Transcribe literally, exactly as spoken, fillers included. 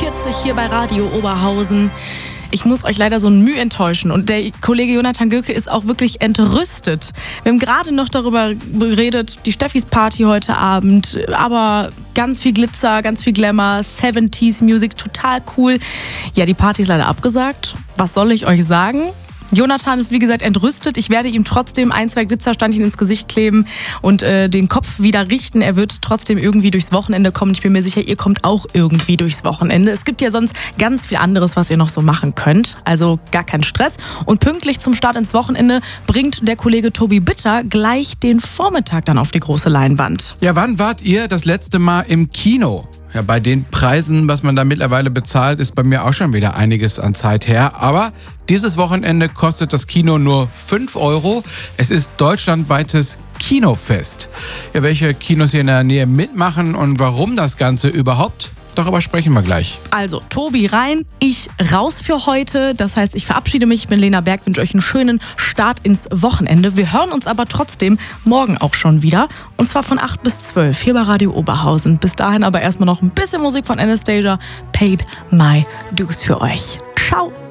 vierzig hier bei Radio Oberhausen. Ich muss euch leider so ein Mühe enttäuschen und der Kollege Jonathan Göke ist auch wirklich entrüstet. Wir haben gerade noch darüber geredet, die Steffis Party heute Abend, aber ganz viel Glitzer, ganz viel Glamour, siebziger Music, total cool. Ja, die Party ist leider abgesagt. Was soll ich euch sagen? Jonathan ist wie gesagt entrüstet. Ich werde ihm trotzdem ein, zwei Glitzersteinchen ins Gesicht kleben und äh, den Kopf wieder richten. Er wird trotzdem irgendwie durchs Wochenende kommen. Ich bin mir sicher, ihr kommt auch irgendwie durchs Wochenende. Es gibt ja sonst ganz viel anderes, was ihr noch so machen könnt. Also gar kein Stress. Und pünktlich zum Start ins Wochenende bringt der Kollege Tobi Bitter gleich den Vormittag dann auf die große Leinwand. Ja, wann wart ihr das letzte Mal im Kino? Ja, bei den Preisen, was man da mittlerweile bezahlt, ist bei mir auch schon wieder einiges an Zeit her. Aber dieses Wochenende kostet das Kino nur fünf Euro. Es ist deutschlandweites Kinofest. Ja, welche Kinos hier in der Nähe mitmachen und warum das Ganze überhaupt? Darüber sprechen wir gleich. Also, Tobi rein, ich raus für heute. Das heißt, ich verabschiede mich. Ich bin Lena Berg, wünsche euch einen schönen Start ins Wochenende. Wir hören uns aber trotzdem morgen auch schon wieder. Und zwar von acht bis zwölf hier bei Radio Oberhausen. Bis dahin aber erstmal noch ein bisschen Musik von Anastasia. Paid my dues für euch. Ciao.